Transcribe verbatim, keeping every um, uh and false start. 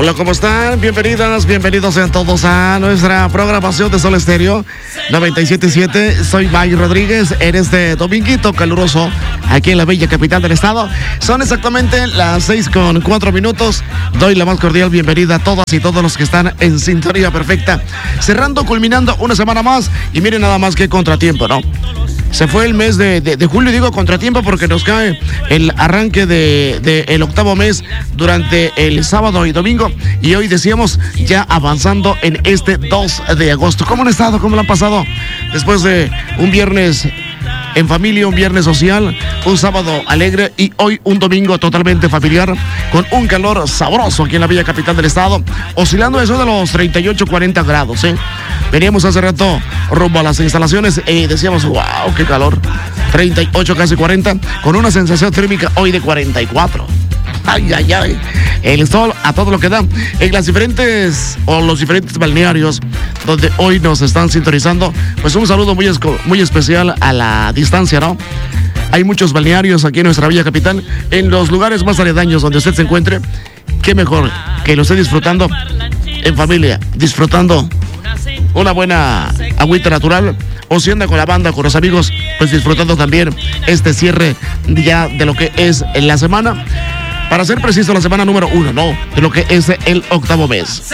Hola, ¿cómo están? Bienvenidas, bienvenidos sean todos a nuestra programación de Sol Estéreo noventa y siete punto siete. Soy May Rodríguez en este dominguito caluroso aquí en la bella capital del estado. Son exactamente las seis con cuatro minutos. Doy la más cordial bienvenida a todas y todos los que están en sintonía perfecta. Cerrando, culminando una semana más. Y miren nada más que contratiempo, ¿no? Se fue el mes de, de, de julio, digo contratiempo porque nos cae el arranque de, de el octavo mes durante el sábado y domingo. Y hoy decíamos ya avanzando en este dos de agosto. ¿Cómo han estado? ¿Cómo lo han pasado? Después de un viernes en familia, un viernes social, un sábado alegre y hoy un domingo totalmente familiar con un calor sabroso aquí en la bella capital del estado, oscilando eso de los treinta y ocho, cuarenta grados, ¿eh? Veníamos hace rato rumbo a las instalaciones y decíamos, wow, qué calor, treinta y ocho, casi cuarenta, con una sensación térmica hoy de cuarenta y cuatro. Ay, ay, ay. El sol a todo lo que da en las diferentes o los diferentes balnearios donde hoy nos están sintonizando. Pues un saludo muy, muy especial a la distancia, ¿no? Hay muchos balnearios aquí en nuestra bella capital, en los lugares más aledaños donde usted se encuentre. Qué mejor que lo esté disfrutando en familia, disfrutando una buena agüita natural, o si anda con la banda, con los amigos, pues disfrutando también este cierre ya de lo que es la semana. Para ser preciso, la semana número uno, ¿no? De lo que es el octavo mes.